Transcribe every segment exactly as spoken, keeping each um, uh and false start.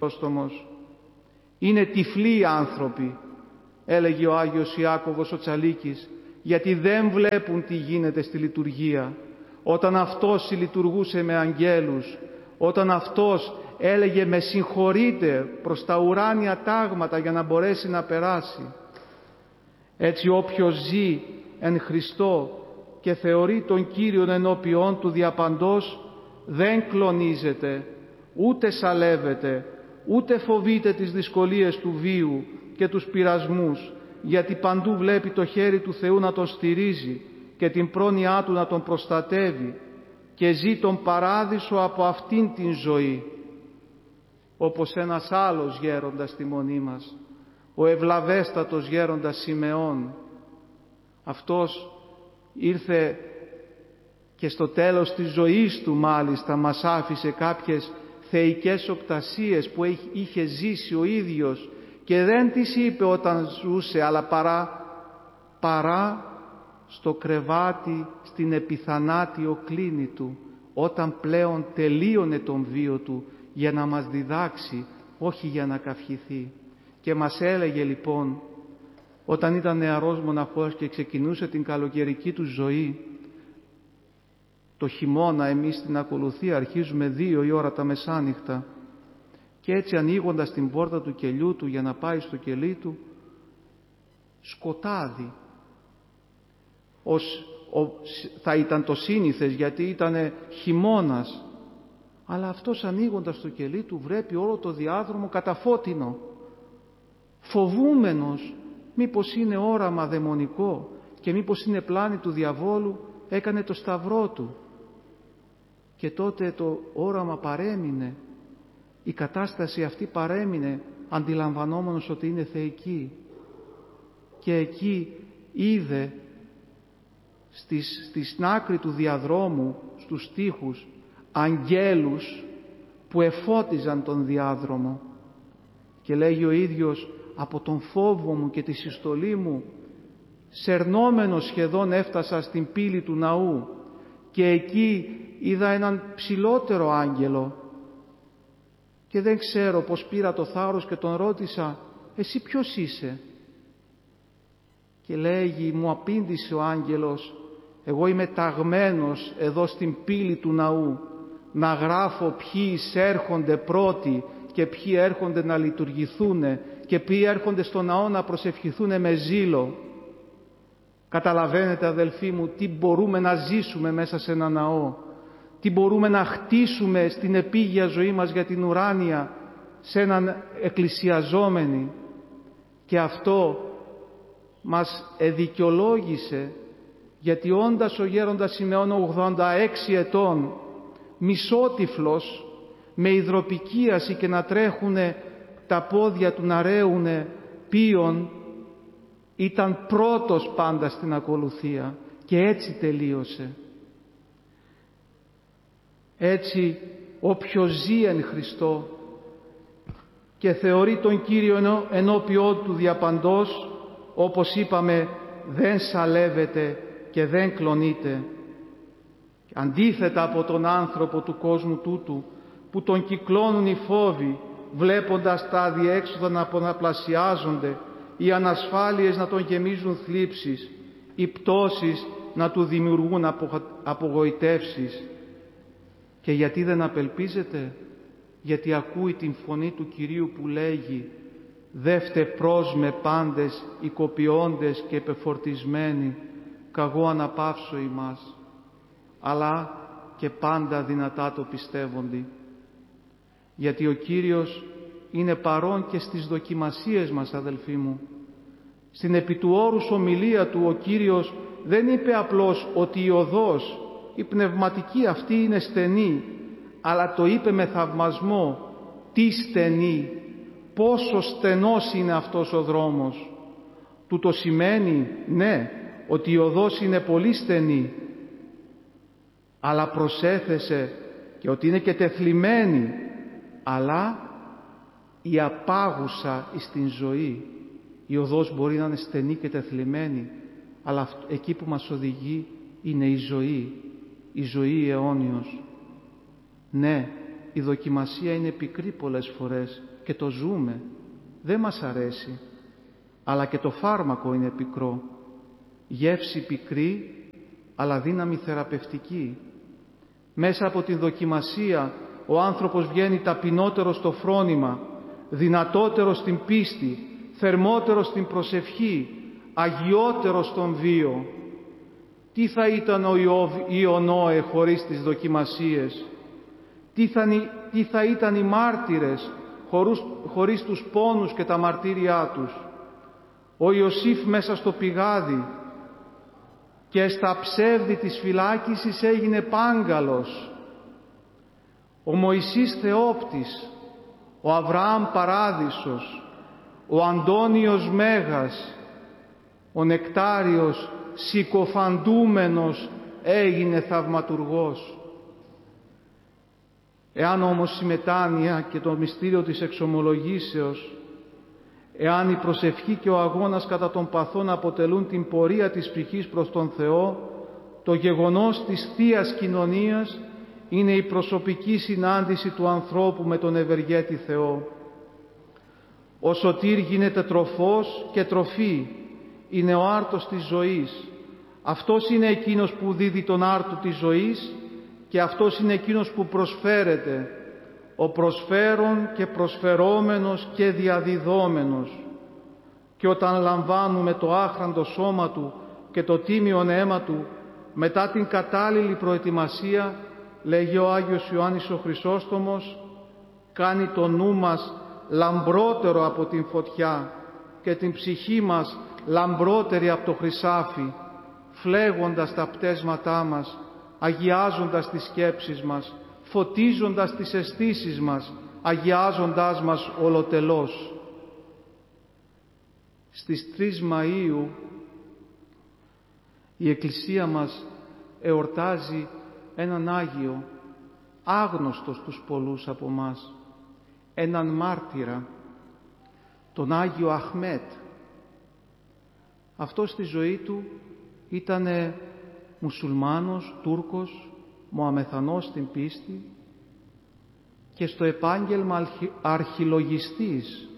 Χρυσόστομος. Είναι τυφλοί άνθρωποι, έλεγε ο Άγιος Ιάκωβος ο Τσαλίκης, γιατί δεν βλέπουν τι γίνεται στη λειτουργία. Όταν αυτός συλλειτουργούσε με αγγέλους, όταν αυτός έλεγε «με συγχωρείτε» προς τα ουράνια τάγματα για να μπορέσει να περάσει. Έτσι όποιος ζει εν Χριστώ και θεωρεί τον Κύριον ενώπιόν του διαπαντός, δεν κλονίζεται, ούτε σαλεύεται, ούτε φοβείται τις δυσκολίες του βίου και τους πειρασμούς, γιατί παντού βλέπει το χέρι του Θεού να τον στηρίζει και την πρόνοιά Του να τον προστατεύει και ζει τον παράδεισο από αυτήν την ζωή. Όπως ένας άλλος γέροντας στη μονή μας, ο ευλαβέστατος γέροντας Σιμεών. Αυτός ήρθε και στο τέλος της ζωής του μάλιστα μας άφησε κάποιες θεϊκές οπτασίες που είχε ζήσει ο ίδιος και δεν τις είπε όταν ζούσε, αλλά παρά, παρά στο κρεβάτι, στην επιθανάτιο κλίνη του, όταν πλέον τελείωνε τον βίο του για να μας διδάξει, όχι για να καυχηθεί. Και μας έλεγε λοιπόν, όταν ήταν νεαρός μοναχός και ξεκινούσε την καλοκαιρική του ζωή, το χειμώνα εμείς στην ακολουθία αρχίζουμε δύο η ώρα τα μεσάνυχτα και έτσι ανοίγοντας την πόρτα του κελιού του για να πάει στο κελί του, σκοτάδι. Ως, ο, θα ήταν το σύνηθες γιατί ήταν χειμώνας, αλλά αυτός ανοίγοντας το κελί του βλέπει όλο το διάδρομο καταφώτινο. Φοβούμενος, μήπως είναι όραμα δαιμονικό και μήπως είναι πλάνη του διαβόλου, έκανε το σταυρό του. Και τότε το όραμα παρέμεινε, η κατάσταση αυτή παρέμεινε, αντιλαμβανόμενος ότι είναι θεϊκή. Και εκεί είδε στις, στην άκρη του διαδρόμου, στους τοίχους, αγγέλους που εφώτιζαν τον διάδρομο. Και λέγει ο ίδιος, από τον φόβο μου και τη συστολή μου, σερνόμενος σχεδόν έφτασα στην πύλη του ναού και εκεί είδα έναν ψηλότερο άγγελο και δεν ξέρω πως πήρα το θάρρος και τον ρώτησα, εσύ ποιος είσαι? Και λέγει, μου απήντησε ο άγγελος, εγώ είμαι ταγμένος εδώ στην πύλη του ναού να γράφω ποιοι εισέρχονται πρώτοι και ποιοι έρχονται να λειτουργηθούν και ποιοι έρχονται στο ναό να προσευχηθούν με ζήλο. Καταλαβαίνετε αδελφοί μου τι μπορούμε να ζήσουμε μέσα σε ένα ναό, τι μπορούμε να χτίσουμε στην επίγεια ζωή μας για την ουράνια σε έναν εκκλησιαζόμενοι. Και αυτό μας εδικαιολόγησε, γιατί όντας ο γέροντας Σιμεών ογδόντα έξι ετών, μισότυφλος, με υδροπικίαση και να τρέχουνε τα πόδια του να ρέουνε πίον, ήταν πρώτος πάντα στην ακολουθία και έτσι τελείωσε. Έτσι όποιος ζει εν Χριστώ και θεωρεί τον Κύριο ενώπιόν του διαπαντός, όπως είπαμε, δεν σαλεύεται και δεν κλονείται. Αντίθετα από τον άνθρωπο του κόσμου τούτου, που τον κυκλώνουν οι φόβοι, βλέποντας τα αδιέξοδα να πολλαπλασιάζονται, οι ανασφάλειες να τον γεμίζουν θλίψεις, οι πτώσεις να του δημιουργούν απογοητεύσεις. Και γιατί δεν απελπίζεται? Γιατί ακούει την φωνή του Κυρίου που λέγει «Δεύτε πρός με πάντες, οικοποιώντες και επεφορτισμένοι, καγώ αναπαύσω ημάς», αλλά και πάντα δυνατά το πιστεύονται. Γιατί ο Κύριος είναι παρόν και στις δοκιμασίες μας, αδελφοί μου. Στην επί του όρους ομιλία του ο Κύριος δεν είπε απλώς ότι η οδός, η πνευματική αυτή είναι στενή, αλλά το είπε με θαυμασμό. Τι στενή, πόσο στενός είναι αυτός ο δρόμος. Τούτο σημαίνει, ναι, ότι η οδός είναι πολύ στενή, αλλά προσέθεσε και ότι είναι και τεθλιμμένη, αλλά η απάγουσα εις την ζωή. Η οδός μπορεί να είναι στενή και τεθλιμμένη, αλλά εκεί που μας οδηγεί είναι η ζωή, η ζωή αιώνιος. Ναι, η δοκιμασία είναι πικρή πολλές φορές και το ζούμε, δεν μας αρέσει, αλλά και το φάρμακο είναι πικρό, γεύση πικρή αλλά δύναμη θεραπευτική. Μέσα από την δοκιμασία ο άνθρωπος βγαίνει ταπεινότερος στο φρόνημα, δυνατότερος στην πίστη, θερμότερος στην προσευχή, αγιότερος στον βίο. Τι θα ήταν ο Ιώβ ή ο Νόε χωρίς τις δοκιμασίες? Τι θα, τι θα ήταν οι μάρτυρες χωρίς, χωρίς τους πόνους και τα μαρτύρια τους? Ο Ιωσήφ μέσα στο πηγάδι και στα ψεύδη της φυλάκισης έγινε πάγκαλος. Ο Μωυσής Θεόπτης, ο Αβραάμ Παράδεισος, ο Αντώνιος Μέγας, ο Νεκτάριος συκοφαντούμενος έγινε θαυματουργός. Εάν όμως η μετάνοια και το μυστήριο της εξομολογήσεως, εάν η προσευχή και ο αγώνας κατά των παθών αποτελούν την πορεία της ψυχής προς τον Θεό, το γεγονός της Θείας Κοινωνίας είναι η προσωπική συνάντηση του ανθρώπου με τον ευεργέτη Θεό. Ο σωτήρ γίνεται τροφός και τροφή, είναι ο άρτος της ζωής. Αυτός είναι εκείνος που δίδει τον άρτο της ζωής και αυτός είναι εκείνος που προσφέρεται, ο προσφέρον και προσφερόμενος και διαδιδόμενος. Και όταν λαμβάνουμε το άχραντο σώμα Του και το τίμιον αίμα Του, μετά την κατάλληλη προετοιμασία, λέγει ο Άγιος Ιωάννης ο Χρυσόστομος, κάνει το νου μας λαμπρότερο από την φωτιά και την ψυχή μας λαμπρότερη από το χρυσάφι, φλέγοντας τα πτέσματά μας, αγιάζοντας τις σκέψεις μας, φωτίζοντας τις αισθήσεις μας, αγιάζοντάς μας ολοτελώς. Στις τρεις Μαΐου η Εκκλησία μας εορτάζει έναν Άγιο, άγνωστο στους πολλούς από μας, έναν μάρτυρα, τον Άγιο Αχμέτ. Αυτός στη ζωή του ήτανε μουσουλμάνος, Τούρκος, Μωαμεθανός στην πίστη και στο επάγγελμα αρχιλογιστής,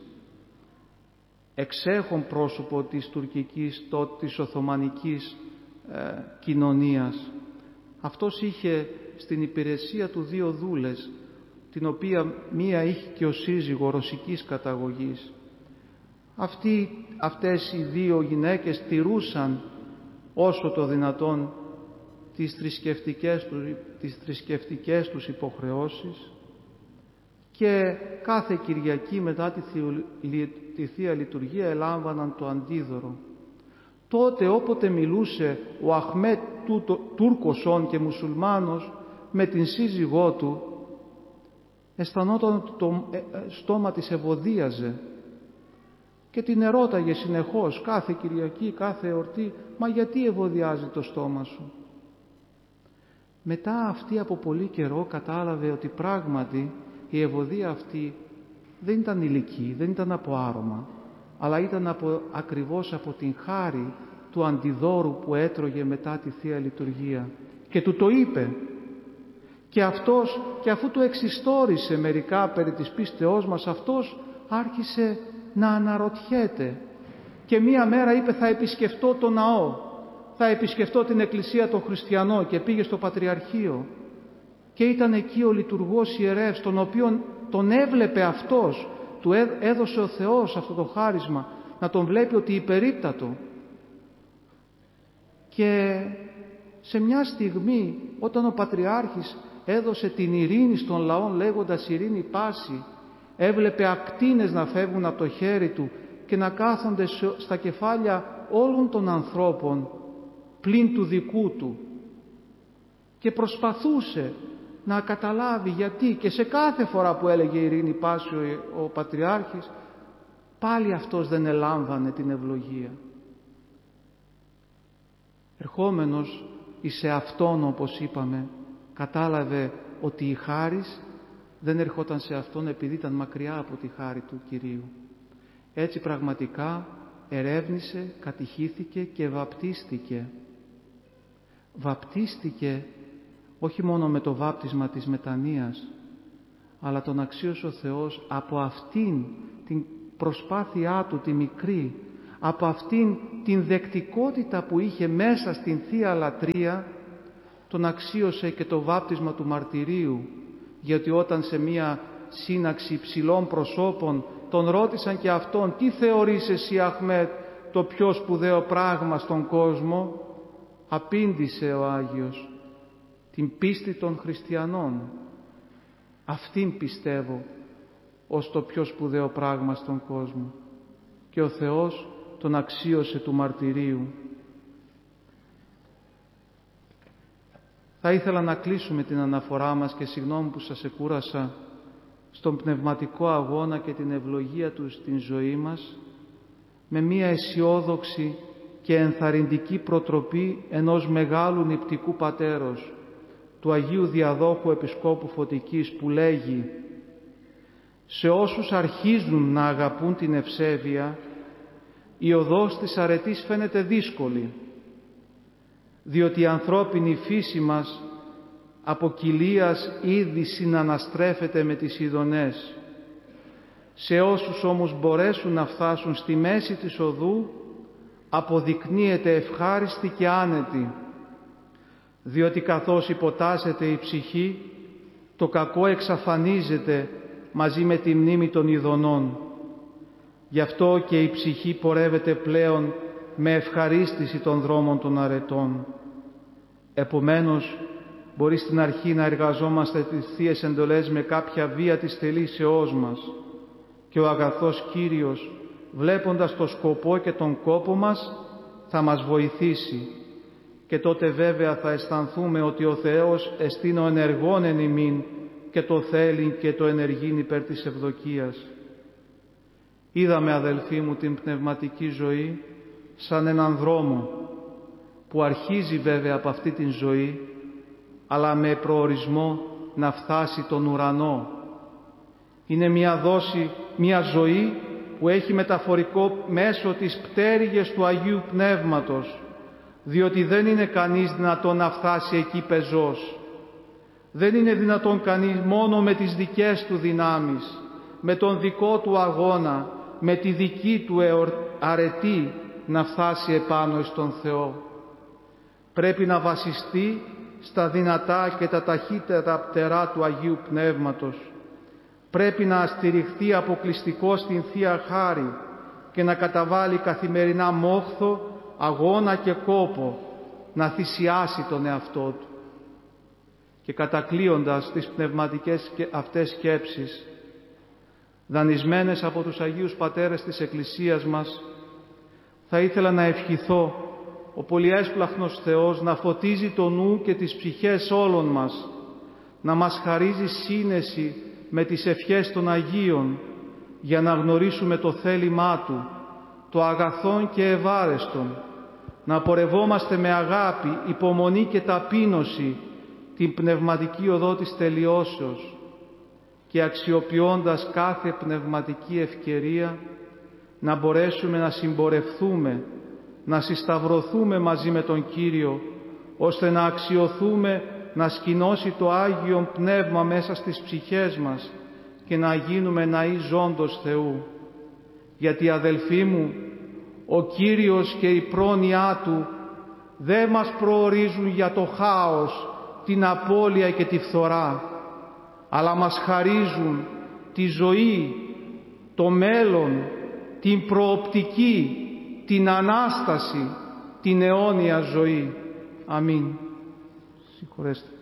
εξέχον πρόσωπο της τουρκικής, της οθωμανικής ε, κοινωνίας. Αυτός είχε στην υπηρεσία του δύο δούλες, την οποία μία είχε και ο σύζυγο ρωσικής καταγωγής. Αυτοί, αυτές οι δύο γυναίκες τηρούσαν όσο το δυνατόν τις θρησκευτικές, τις θρησκευτικές τους υποχρεώσεις και κάθε Κυριακή μετά τη, τη Θεία Λειτουργία ελάμβαναν το αντίδωρο. Τότε όποτε μιλούσε ο Αχμέτ Τούρκος και μουσουλμάνος με την σύζυγό του, αισθανόταν ότι το στόμα της ευωδίαζε και την ερώταγε συνεχώς κάθε Κυριακή, κάθε εορτή, «Μα γιατί ευωδιάζει το στόμα σου?» Μετά αυτή από πολύ καιρό κατάλαβε ότι πράγματι η ευωδία αυτή δεν ήταν υλική, δεν ήταν από άρωμα, αλλά ήταν από, ακριβώς από την χάρη του αντιδώρου που έτρωγε μετά τη Θεία Λειτουργία. Και του το είπε. Και αυτός, και αφού του εξιστόρισε μερικά περί της πίστεώς μας, αυτός άρχισε να αναρωτιέται. Και μία μέρα είπε, θα επισκεφτώ το ναό, θα επισκεφτώ την εκκλησία των χριστιανών, και πήγε στο Πατριαρχείο. Και ήταν εκεί ο λειτουργός ιερεύς, τον οποίον τον έβλεπε αυτός, του έδωσε ο Θεός αυτό το χάρισμα, να τον βλέπει ότι υπερίπτατο. Και σε μια στιγμή, όταν ο Πατριάρχης έδωσε την ειρήνη στον λαό λέγοντας «ειρήνη πάση», έβλεπε ακτίνες να φεύγουν από το χέρι του και να κάθονται στα κεφάλια όλων των ανθρώπων πλην του δικού του. Και προσπαθούσε να καταλάβει γιατί, και σε κάθε φορά που έλεγε «ειρήνη πάση» ο, ο Πατριάρχης, πάλι αυτός δεν ελάμβανε την ευλογία. Ερχόμενος εις εαυτόν, όπως είπαμε, κατάλαβε ότι η χάρις δεν ερχόταν σε αυτόν επειδή ήταν μακριά από τη χάρη του Κυρίου. Έτσι πραγματικά ερεύνησε, κατηχήθηκε και βαπτίστηκε. Βαπτίστηκε όχι μόνο με το βάπτισμα της μετανοίας, αλλά τον αξίωσε ο Θεός από αυτήν την προσπάθειά του τη μικρή, από αυτήν την δεκτικότητα που είχε μέσα στην Θεία Λατρεία, τον αξίωσε και το βάπτισμα του μαρτυρίου, γιατί όταν σε μία σύναξη υψηλών προσώπων τον ρώτησαν και αυτόν, τι θεωρείς εσύ Αχμέτ το πιο σπουδαίο πράγμα στον κόσμο, απήντησε ο Άγιος, την πίστη των χριστιανών. Αυτήν πιστεύω ως το πιο σπουδαίο πράγμα στον κόσμο. Και ο Θεός τον αξίωσε του μαρτυρίου. Θα ήθελα να κλείσουμε την αναφορά μας, και συγγνώμη που σας εκούρασα, στον πνευματικό αγώνα και την ευλογία του στην ζωή μας, με μία αισιόδοξη και ενθαρρυντική προτροπή ενός μεγάλου νηπτικού πατέρος, του Αγίου Διαδόχου Επισκόπου Φωτικής, που λέγει: «Σε όσους αρχίζουν να αγαπούν την ευσέβεια, η οδός της αρετής φαίνεται δύσκολη, διότι η ανθρώπινη φύση μας από κοιλίας ήδη συναναστρέφεται με τις ειδονές. Σε όσους όμως μπορέσουν να φτάσουν στη μέση της οδού, αποδεικνύεται ευχάριστη και άνετη, διότι καθώς υποτάσσεται η ψυχή, το κακό εξαφανίζεται μαζί με τη μνήμη των ειδονών. Γι' αυτό και η ψυχή πορεύεται πλέον με ευχαρίστηση των δρόμων των αρετών. Επομένως, μπορεί στην αρχή να εργαζόμαστε τις Θείες Εντολές με κάποια βία της θελήσεώς μας, και ο αγαθός Κύριος, βλέποντας το σκοπό και τον κόπο μας, θα μας βοηθήσει, και τότε βέβαια θα αισθανθούμε ότι ο Θεός εστίν ο ενεργών εν ημίν και το θέλει και το ενεργήν υπέρ της ευδοκίας. Είδαμε, αδελφοί μου, την πνευματική ζωή σαν έναν δρόμο που αρχίζει βέβαια από αυτή την ζωή, αλλά με προορισμό να φτάσει τον ουρανό. Είναι μια δόση, μια ζωή που έχει μεταφορικό μέσο τις πτέρυγες του Αγίου Πνεύματος, διότι δεν είναι κανείς δυνατόν να φτάσει εκεί πεζός. Δεν είναι δυνατόν κανείς μόνο με τις δικές του δυνάμεις, με τον δικό του αγώνα, με τη δική του αρετή να φτάσει επάνω στον Θεό. Πρέπει να βασιστεί στα δυνατά και τα ταχύτερα πτερά του Αγίου Πνεύματος. Πρέπει να στηριχθεί αποκλειστικό στην Θεία Χάρη και να καταβάλει καθημερινά μόχθο, αγώνα και κόπο, να θυσιάσει τον εαυτό του. Και κατακλείοντας τις πνευματικές αυτές σκέψεις, δανεισμένες από τους Αγίους Πατέρες της Εκκλησίας μας, θα ήθελα να ευχηθώ ο πολυέσπλαχνος Θεός να φωτίζει το νου και τις ψυχές όλων μας, να μας χαρίζει σύνεση με τις ευχές των Αγίων, για να γνωρίσουμε το θέλημά Του, το αγαθόν και ευάρεστον, να πορευόμαστε με αγάπη, υπομονή και ταπείνωση την πνευματική οδό της τελειώσεως, και αξιοποιώντας κάθε πνευματική ευκαιρία να μπορέσουμε να συμπορευθούμε, να συσταυρωθούμε μαζί με τον Κύριο, ώστε να αξιωθούμε να σκηνώσει το Άγιο Πνεύμα μέσα στις ψυχές μας και να γίνουμε ναοί ζώντος Θεού. Γιατί, αδελφοί μου, ο Κύριος και η πρόνοιά Του δεν μας προορίζουν για το χάος, την απώλεια και τη φθορά, αλλά μας χαρίζουν τη ζωή, το μέλλον, την προοπτική, την Ανάσταση, την αιώνια ζωή. Αμήν. Συγχωρέστε.